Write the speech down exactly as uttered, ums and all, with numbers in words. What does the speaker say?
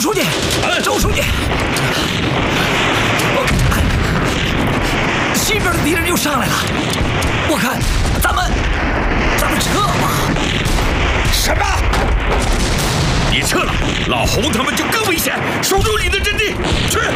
书记，周书记，西边的敌人又上来了，我看咱们咱们撤吧。 什么？你撤了，老洪他们就更危险，守住你的阵地，去！